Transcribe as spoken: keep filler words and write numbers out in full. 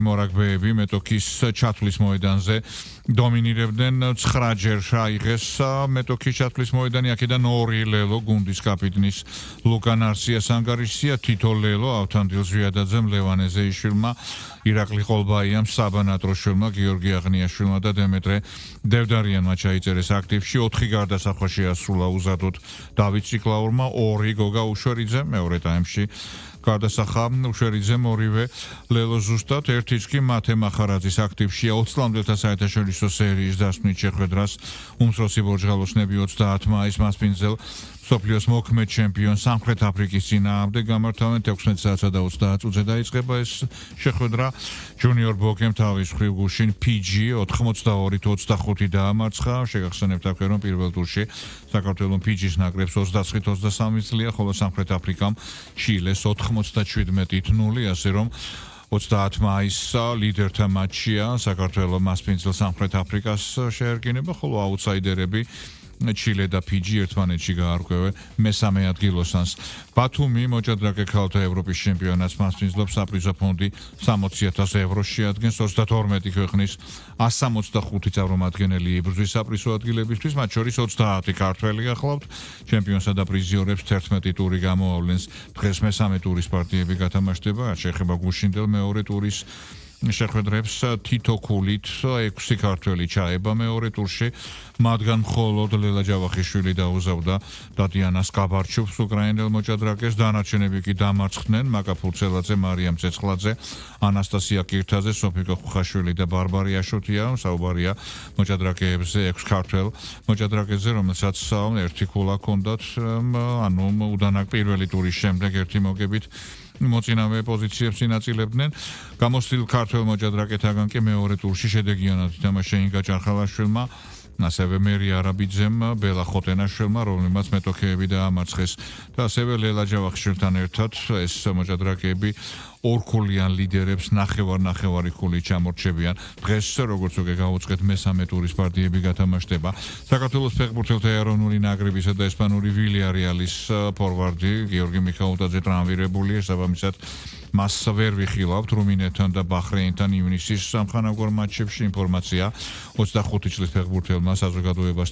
მორაგბეები მეტოქის ჩათვლის მოედანზე დომინირებდნენ ცხრაჯერ აიღეს მეტოქის ჩათვლის მოედანი აქედან ორი ლელო გუნდის კაპიტნის ლუკან არსიას ანგარიშია თითო ლელო ავთანდილ ზვიადაძემ ლევან ეზეიშვილმა ირაკლი ყოლბაიამ საბა ნატროშვილმა გიორგი აღნიაშვილმა და დემეტრე დევდარიანმა ჩაიწერეს აქტივში ოთხი გარდასახვაში ასრულა უზადოდ დავით ციკლაურმა ორი გოგა უშვერიძე მეორე ტაიმში გარდასახა უშვერიძემ ორივე ლელო ზუსტად ერთიც კი მათე მახარაძის აქტივშია ოცი წლამდელთა საერთაშორისო სერიის დასმით შეხვედრას უმცროსი ბორჯღალოსნები ოცდაათ მაისს მასპინძელ მსოფლიოს მოქმედ ჩემპიონ სამხრეთ აფრიკის წინააღმდეგ გამართავენ თექვსმეტ საათსა და ოცდაათ წუთზე დაიწყება ეს შეხვედრა ჯუნიორ ბოკემ თავის მხრივ გუშინ ფიჯი ოთხმოცდაორი ოცდახუთი დაამარცხა შეგახსენებთ აქ რომ პირველ ტურში საქართველოს ფიჯის ნაკრებს ოცდათხი ოცდასამი წლია ხოლო სამხრეთ აფრიკამ ჩილეს ოთხმოცდაჩვიდმეტი ნული ასე რომ ოცდაათ მაისს ლიდერთა მატჩია საქართველოს მასპინძელ სამხრეთ აფრიკას შეერგინება ხოლო აუტსაიდერები ჩილე და ფიჯი ერთმანეთში გაარკვევენ მესამე ადგილოსანს. ბათუმი მოჭადრაკე ქალთა ევროპის ჩემპიონატს მასპინძლობს საპრიზო ფონდი სამოცი ათას ევრო შეადგენს ოცდათორმეტი ქვეყნის ასი სამოცდახუთი წარმომადგენელი იბრძვის საპრიზო ადგილებისთვის, მათ შორის ოცდაათი ქართველი გახლავთ. ჩემპიონსა და პრიზიორებს თერთმეტი ტური გამოავლენს. დღეს მესამე ტურის პარტიები გათამაშდება, შეეხება გუშინდელ მეორე ტურის შეხვედრებს თითო ქულით ექვსი ქართველი ჩაება მეორე ტურში მათგან მხოლოდ ლელა ჯავახიშვილი დაუზავდა დადიანა სკაბარჩუს უკრაინელ მოჭადრაკეს დანარჩენები კი დამარცხდნენ მაკა ფურცელაძე მარიამ ცეცხლაძე ანასტასია კირთაძე სოფიკო ხუხაშვილი და ბარბარი აშოტია საუბარია მოჭადრაკეებზე ექვს ქართველ მოჭადრაკეზე რომელსაც ერთი ქულა ჰქონდათ ანუ უდანაკ პირველი ტურის შემდეგ ერთი მოგებით მოწინავე პოზიციებს ინაწილებდნენ. გამოსtildeულ ქართველ მოჭადრაკეთაგან კი მეორე ტურში შედეგიანად ითამაშა ინგა ჭარხალაშვილმა, ასევე მერი არაბიძემ, ბელა ხოტენაშვილმა, რომელმაც მეტოქეები დაამარცხეს და ასევე ლელა ჯავახიშვილთან ერთად ეს მოჭადრაკეები ორქულიან ლიდერებს ნახევარ-ნახევარი ქულით ჩამორჩებიან. დღეს როგორც უკვე გავუწყეთ მესამე ტურის პარტიები გათამაშდება. საქართველოს ფეხბურთელთა ეროვნული ნაკრებისა და ესპანური ვილიარეალის ფორვარდი გიორგი მიხაუტაძე ტრანსფერებულია, საბამისად მას ვერ ვიხილავთ რუმინეთთან და ბაჰრეინთან ივნისის სამხანაგურ მატჩებში ინფორმაცია ოცდახუთი წლის ფეხბურთელმა საზოგადოებას